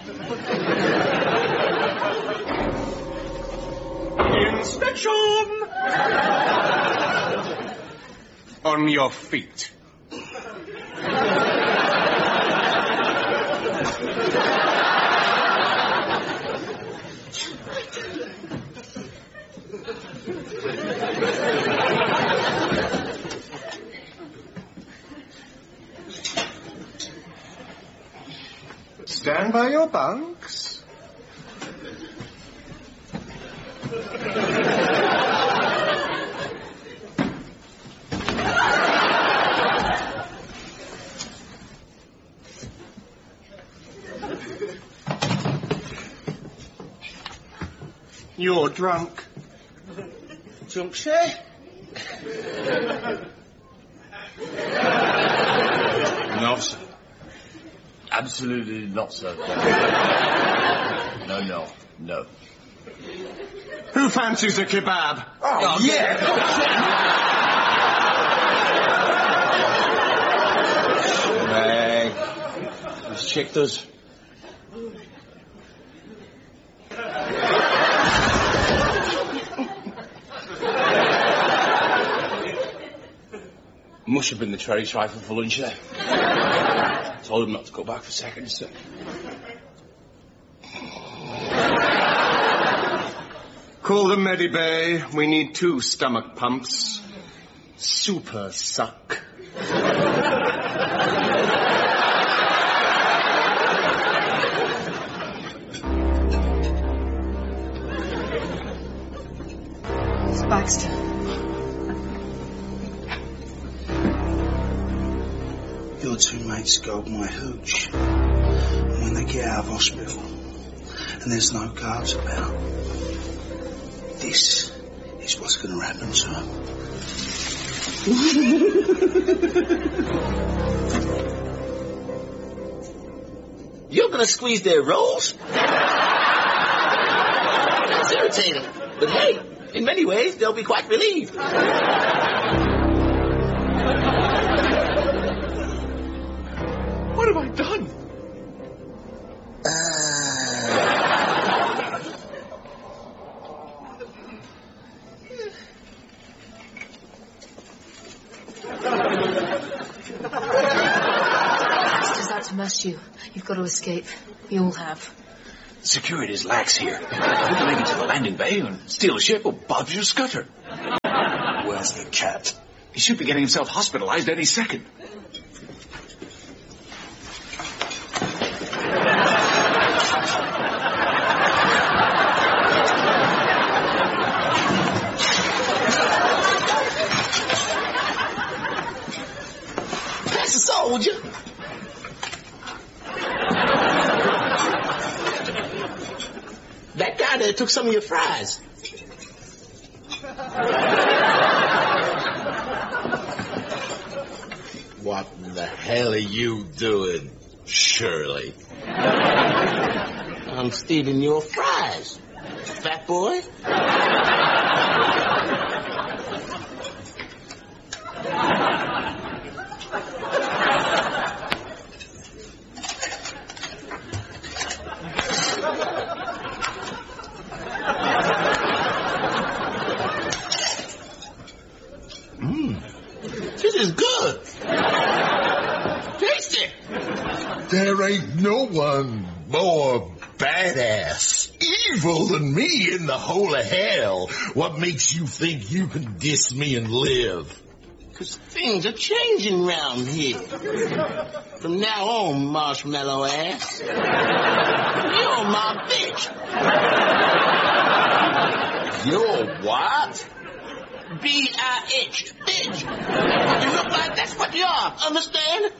Inspection! On your feet. Stand by your bunks. You're drunk. Drunk, sir? No, sir. Absolutely not, sir. No. Who fancies a kebab? Oh, yeah. Hey, this chick does. Must have been the cherry trifle for lunch there. Told him not to go back for seconds, sir. Call the Medibay. We need 2 stomach pumps. Super suck. It's Baxter. Your 2 mates scold my hooch. And when they get out of hospital and there's no guards about, this is what's going to happen to them. You're going to squeeze their rolls? That's irritating. But hey, in many ways, they'll be quite relieved. What have I done? Baxter's out to must you. You've got to escape. You all have. Security's lax here. We can make it to the landing bay and steal a ship or Bob's your scooter. Where's the cat? He should be getting himself hospitalized any second. That's a soldier. That guy there took some of your fries. What the hell are you doing, Shirley? I'm stealing your fries, fat boy. This is good. Taste it. There ain't no one more badass, evil than me in the whole of hell. What makes you think you can diss me and live? 'Cause things are changing round here. From now on, marshmallow ass, you're my bitch. You're what? B-I-H, bitch. You look like that's what you are, understand?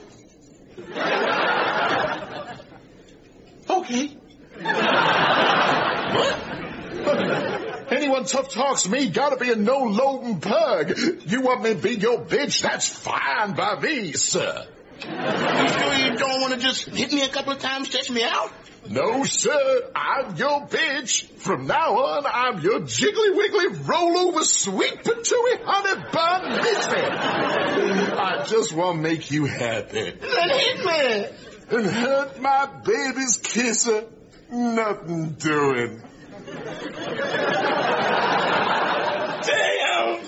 Okay. What? Anyone tough talks me gotta be a no-loading pug. You want me to be your bitch? That's fine by me, sir. You sure you don't want to just hit me a couple of times, stretch me out? No, sir. I'm your bitch. From now on, I'm your jiggly wiggly roll over sweet patooey honey bun bitch. I just want to make you happy. Then hit me. and hurt my baby's kisser. Nothing doing. Damn!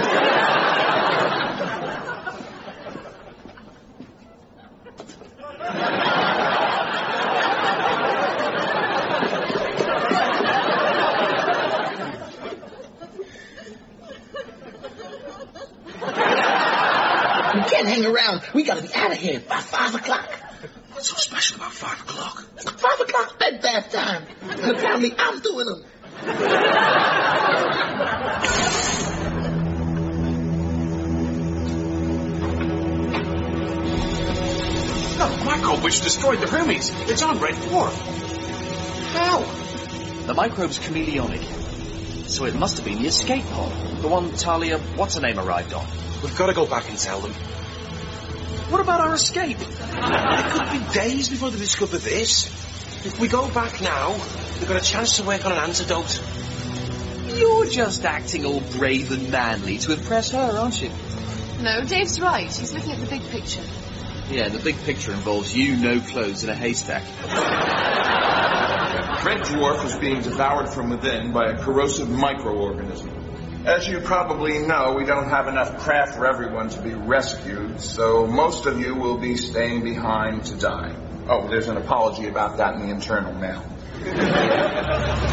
We can't hang around. We gotta be out of here by 5 o'clock. What's so special about 5 o'clock? 5 o'clock bed bath time. Apparently I'm doing them. No, the microbe-witch destroyed the Hermes. It's on Red Dwarf. How? The microbe's chameleonic. So it must have been the escape pod. The one Talia, what's-her-name, arrived on. We've got to go back and tell them. What about our escape? It could have been days before they discovered this. If we go back now, we've got a chance to work on an antidote. You're just acting all brave and manly to impress her, aren't you? No, Dave's right. He's looking at the big picture. Yeah, the big picture involves you, no clothes, in a haystack. Red Dwarf is being devoured from within by a corrosive microorganism. As you probably know, we don't have enough craft for everyone to be rescued, so most of you will be staying behind to die. Oh, there's an apology about that in the internal mail.